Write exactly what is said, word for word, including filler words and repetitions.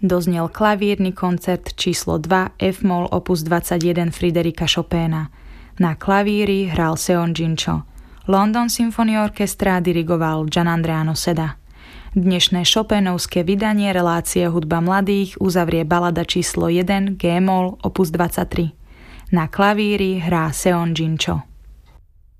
Doznel klavírny koncert číslo dva F-moll opus dvadsaťjeden Friderika Chopina. Na klavíri hral Seon Jin-cho. London Symphony Orchestra dirigoval Gianandrea Noseda. Dnešné Chopinovské vydanie relácie Hudba mladých uzavrie balada číslo jeden G-moll opus dvadsaťtri. Na klavíri hrá Seon Jin-cho.